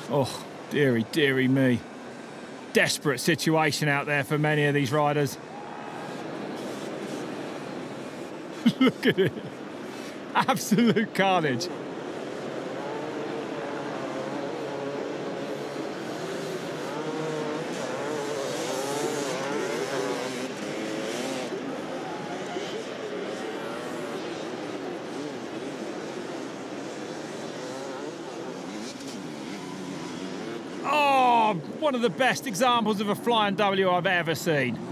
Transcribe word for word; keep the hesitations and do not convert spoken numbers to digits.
Oh, dearie, dearie me. Desperate situation out there for many of these riders. Look at it. Absolute carnage. Oh, one of the best examples of a flying W I've ever seen.